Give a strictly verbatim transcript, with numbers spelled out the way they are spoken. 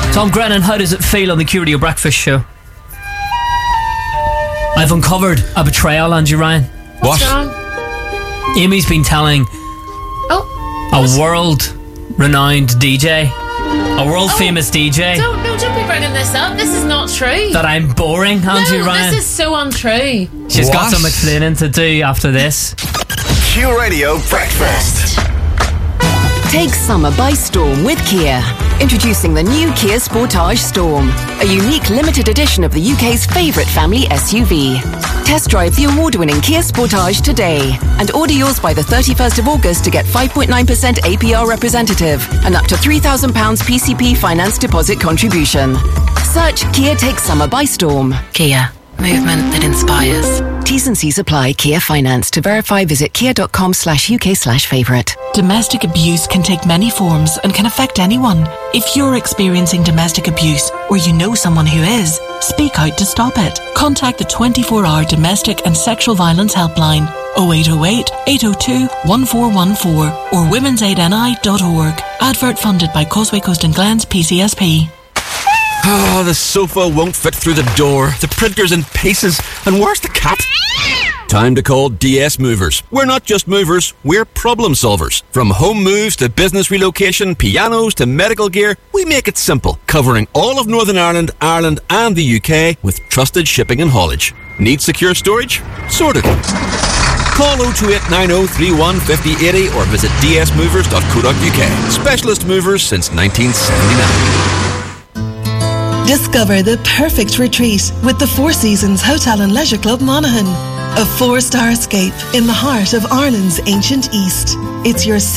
Tom Grennan, how does it feel on the Q Radio Breakfast Show? I've uncovered a betrayal, Angie Ryan. What's What? wrong? Amy's been telling Oh, a world-renowned D J, a world-famous D J, don't no, don't be bringing this up. This is not true. that I'm boring, Angie no, Ryan. this is so untrue. She's got What? some explaining to do after this. Q Radio Breakfast. Take summer by storm with Kia. Introducing the new Kia Sportage Storm, a unique limited edition of the U K's favourite family S U V. Test drive the award-winning Kia Sportage today and order yours by the thirty-first of August to get five point nine percent A P R representative and up to three thousand pounds P C P finance deposit contribution. Search Kia Take Summer by Storm. Kia. Movement that inspires. T's and C's apply. Kia Finance. To verify, visit kia.com slash UK slash favourite. Domestic abuse can take many forms and can affect anyone. If you're experiencing domestic abuse or you know someone who is, speak out to stop it. Contact the twenty-four hour Domestic and Sexual Violence Helpline oh eight oh eight, eight oh two, one four one four or womens aid n i dot org. Advert funded by Causeway Coast and Glens P C S P. Oh, the sofa won't fit through the door. The printer's in pieces. And where's the cat? Time to call D S Movers. We're not just movers, we're problem solvers. From home moves to business relocation, pianos to medical gear, we make it simple, covering all of Northern Ireland, Ireland and the U K with trusted shipping and haulage. Need secure storage? Sorted. Call oh two eight nine oh three one five oh eight oh or visit d s movers dot co dot u k. Specialist movers since nineteen seventy-nine. Discover the perfect retreat with the Four Seasons Hotel and Leisure Club Monaghan. A four-star escape in the heart of Ireland's ancient East. It's your